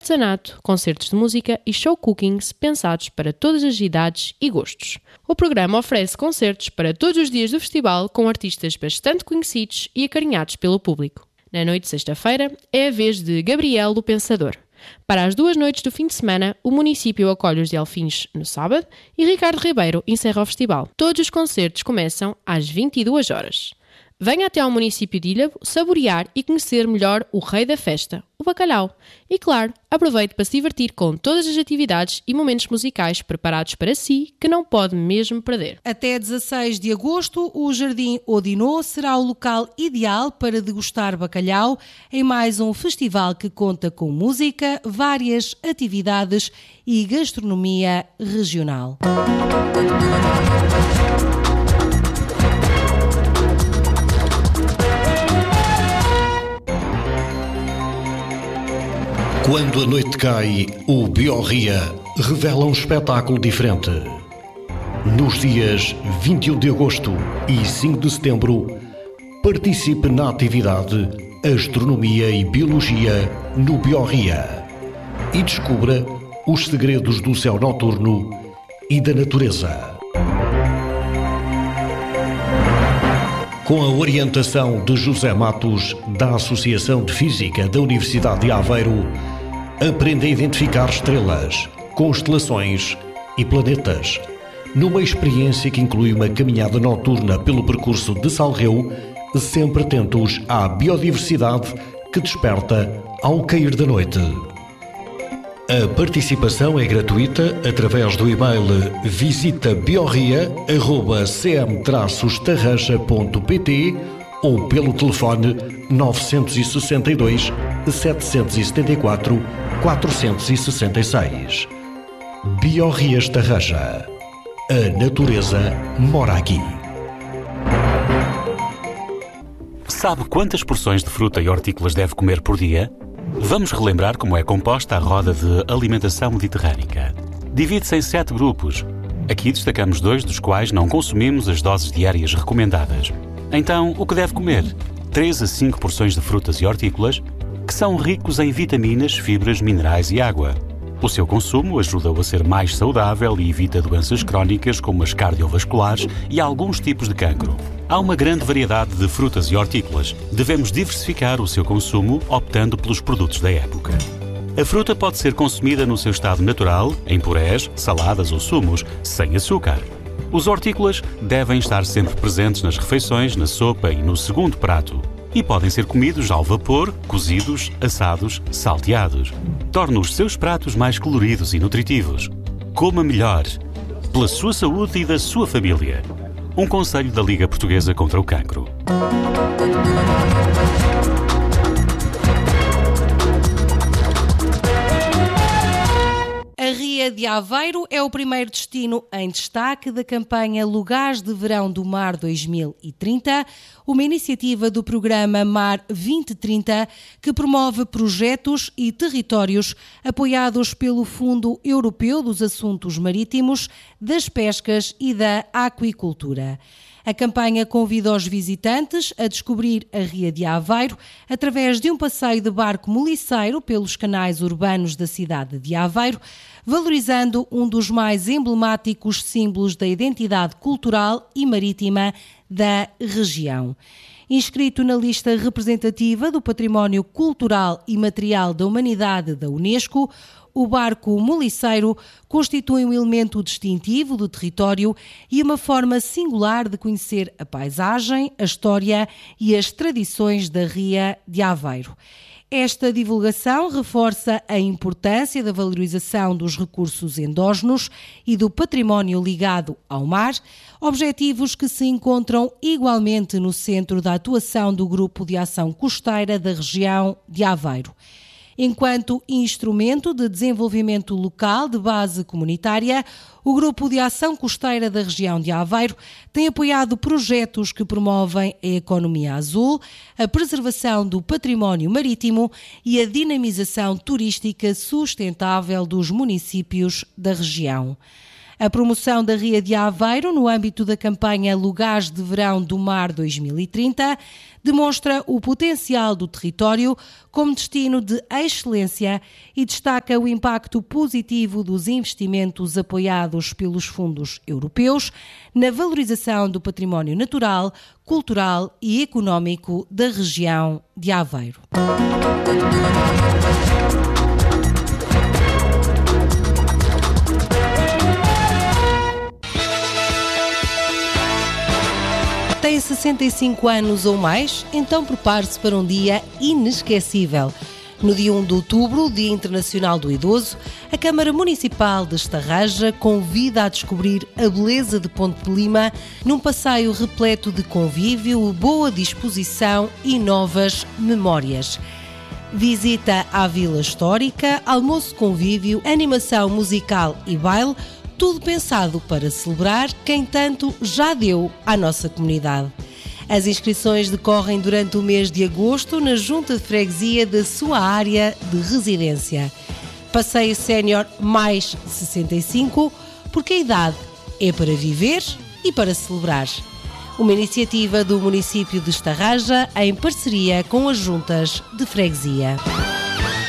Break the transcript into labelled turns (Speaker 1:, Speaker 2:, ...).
Speaker 1: artesanato, concertos de música e show cookings pensados para todas as idades e gostos. O programa oferece concertos para todos os dias do festival com artistas bastante conhecidos e acarinhados pelo público. Na noite de sexta-feira é a vez de Gabriel do Pensador. Para as 2 noites do fim de semana, o município acolhe os Delfins no sábado e Ricardo Ribeiro encerra o festival. Todos os concertos começam às 22 horas. Venha até ao município de Ilhavo saborear e conhecer melhor o rei da festa, o bacalhau. E claro, aproveite para se divertir com todas as atividades e momentos musicais preparados para si que não pode mesmo perder.
Speaker 2: Até 16 de agosto, o Jardim Odinô será o local ideal para degustar bacalhau em mais um festival que conta com música, várias atividades e gastronomia regional.
Speaker 3: Quando a noite cai, o Biorria revela um espetáculo diferente. Nos dias 21 de agosto e 5 de setembro, participe na atividade Astronomia e Biologia no Biorria e descubra os segredos do céu noturno e da natureza. Com a orientação de José Matos, da Associação de Física da Universidade de Aveiro, aprenda a identificar estrelas, constelações e planetas, numa experiência que inclui uma caminhada noturna pelo percurso de Salreu, sempre atentos à biodiversidade que desperta ao cair da noite. A participação é gratuita através do e-mail visitabiorria@cm-estarracha.pt ou pelo telefone 962 774 466. Biorria Estarracha. A natureza mora aqui.
Speaker 4: Sabe quantas porções de fruta e hortícolas deve comer por dia? Vamos relembrar como é composta a roda de alimentação mediterrânica. Divide-se em 7 grupos. Aqui destacamos 2 dos quais não consumimos as doses diárias recomendadas. Então, o que deve comer? 3 a 5 porções de frutas e hortícolas que são ricos em vitaminas, fibras, minerais e água. O seu consumo ajuda-o a ser mais saudável e evita doenças crónicas como as cardiovasculares e alguns tipos de cancro. Há uma grande variedade de frutas e hortícolas. Devemos diversificar o seu consumo optando pelos produtos da época. A fruta pode ser consumida no seu estado natural, em purés, saladas ou sumos, sem açúcar. Os hortícolas devem estar sempre presentes nas refeições, na sopa e no segundo prato. E podem ser comidos ao vapor, cozidos, assados, salteados. Torne os seus pratos mais coloridos e nutritivos. Coma melhor, pela sua saúde e da sua família. Um conselho da Liga Portuguesa contra o Cancro.
Speaker 2: A Ria de Aveiro é o primeiro destino em destaque da campanha Lugares de Verão do Mar 2030, uma iniciativa do programa Mar 2030 que promove projetos e territórios apoiados pelo Fundo Europeu dos Assuntos Marítimos, das Pescas e da Aquicultura. A campanha convida os visitantes a descobrir a Ria de Aveiro através de um passeio de barco moliceiro pelos canais urbanos da cidade de Aveiro, valorizando um dos mais emblemáticos símbolos da identidade cultural e marítima da região. Inscrito na lista representativa do Património Cultural e Material da Humanidade da Unesco, o barco moliceiro constitui um elemento distintivo do território e uma forma singular de conhecer a paisagem, a história e as tradições da Ria de Aveiro. Esta divulgação reforça a importância da valorização dos recursos endógenos e do património ligado ao mar, objetivos que se encontram igualmente no centro da atuação do Grupo de Ação Costeira da região de Aveiro. Enquanto instrumento de desenvolvimento local de base comunitária, o Grupo de Ação Costeira da região de Aveiro tem apoiado projetos que promovem a economia azul, a preservação do património marítimo e a dinamização turística sustentável dos municípios da região. A promoção da Ria de Aveiro, no âmbito da campanha Lugares de Verão do Mar 2030, demonstra o potencial do território como destino de excelência e destaca o impacto positivo dos investimentos apoiados pelos fundos europeus na valorização do património natural, cultural e económico da região de Aveiro. Tem 65 anos ou mais? Então prepare-se para um dia inesquecível. No dia 1 de outubro, Dia Internacional do Idoso, a Câmara Municipal de Estarraja convida a descobrir a beleza de Ponte de Lima num passeio repleto de convívio, boa disposição e novas memórias. Visita à Vila Histórica, almoço convívio, animação musical e baile, tudo pensado para celebrar quem tanto já deu à nossa comunidade. As inscrições decorrem durante o mês de agosto na Junta de Freguesia da sua área de residência. Passeio Sénior mais 65, porque a idade é para viver e para celebrar. Uma iniciativa do município de Estarraja em parceria com as juntas de freguesia.